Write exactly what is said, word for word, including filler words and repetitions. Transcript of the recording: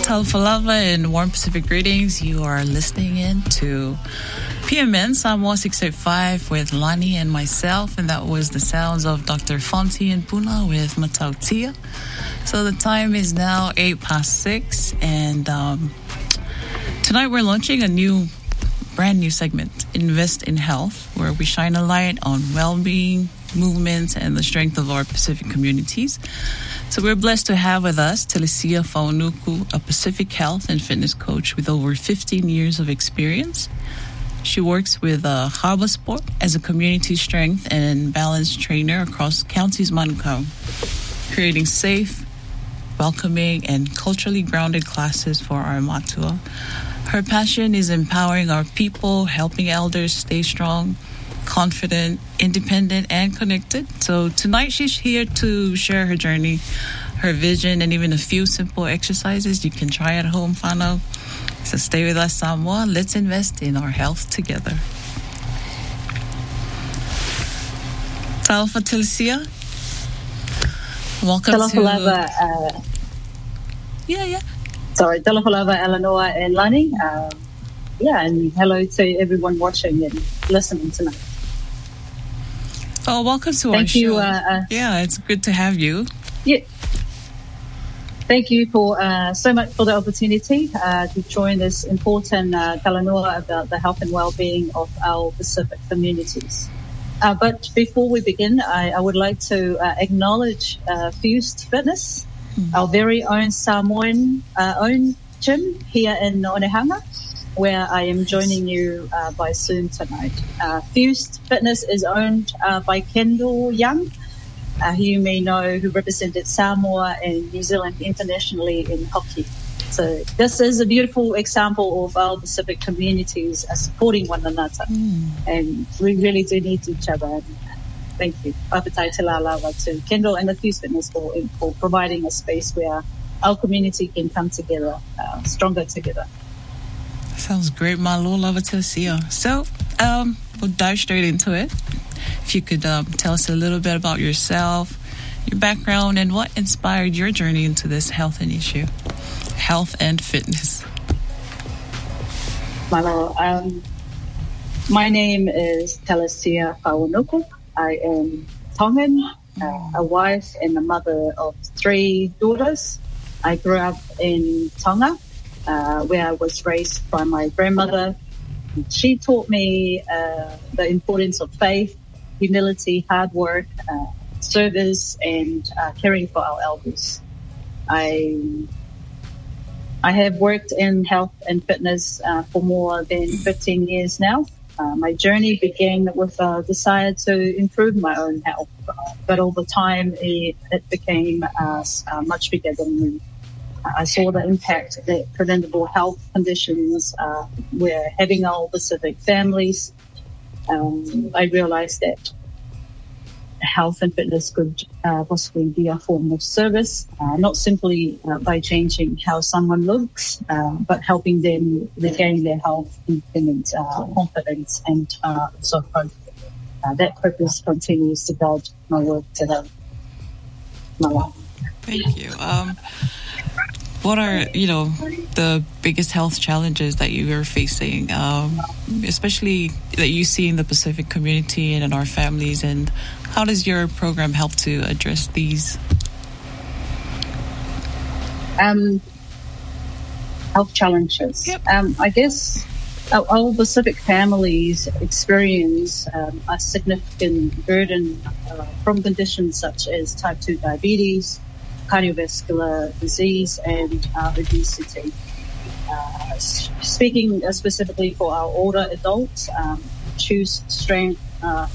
Talofa lava and warm Pacific greetings. You are listening in to P M N Samoa six eighty-five with Lani and myself, and that was the sounds of Doctor Fonti and Puna with Matautia. So the time is now eight past six, and um, tonight we're launching a new, brand new segment, Invest in Health, where we shine a light on well-being, movements, and the strength of our Pacific communities. So we're blessed to have with us Telesia Faunuku, a Pacific health and fitness coach with over fifteen years of experience. She works with uh, Harbour Sport as a community strength and balance trainer across counties Manukau, creating safe, welcoming, and culturally grounded classes for our matua. Her passion is empowering our people, helping elders stay strong, confident, independent, and connected. So tonight she's here to share her journey, her vision, and even a few simple exercises you can try at home, whanau. So stay with us, Samoa. Let's invest in our health together. Talofa Telesia. Welcome Talofa to... lava, uh, yeah, yeah. Sorry, Talofa lava, Eleanor and Lani. Um, yeah, and hello to everyone watching and listening tonight. Oh, welcome to Thank our show. you, uh, uh, yeah, it's good to have you. Yeah. Thank you for uh, so much for the opportunity uh, to join this important uh, kalanua about the health and well-being of our Pacific communities. Uh, but before we begin, I, I would like to uh, acknowledge uh, Fused Fitness, mm-hmm. our very own Samoan uh, own gym here in Onehanga, where I am joining you uh, by Zoom tonight. Uh, Fused Fitness is owned uh, by Kendall Young, uh, who you may know, who represented Samoa and New Zealand internationally in hockey. So this is a beautiful example of our Pacific communities uh, supporting one another. Mm. And we really do need each other. And thank you. Apetai te la lava to Kendall and the Fused Fitness for, for providing a space where our community can come together, uh, stronger together. Sounds great, Malo. Love it to see you. So, um, we'll dive straight into it. If you could um, tell us a little bit about yourself, your background, and what inspired your journey into this health and issue, health and fitness. Malo, um, my name is Telesia Faunuku. I am Tongan, uh, a wife and a mother of three daughters. I grew up in Tonga, Uh, where I was raised by my grandmother. She taught me uh, the importance of faith, humility, hard work, uh, service, and uh, caring for our elders. I I have worked in health and fitness uh, for more than fifteen years now. Uh, my journey began with a desire to improve my own health, but over time it, it became uh, uh, much bigger than me. I saw the impact that preventable health conditions uh, were having on our Pacific families. Um, I realized that health and fitness could uh, possibly be a form of service, uh, not simply uh, by changing how someone looks, uh, but helping them regain their health, independence, uh, confidence, and uh, so forth. Uh, that purpose continues to guide my work today. My life. Thank you. Um, What are, you know, the biggest health challenges that you are facing, um, especially that you see in the Pacific community and in our families, and how does your program help to address these? Um, health challenges. Yep. Um, I guess our, our Pacific families experience um, a significant burden uh, from conditions such as type two diabetes, cardiovascular disease, and uh, obesity. Uh, speaking specifically for our older adults, um, choose strength uh,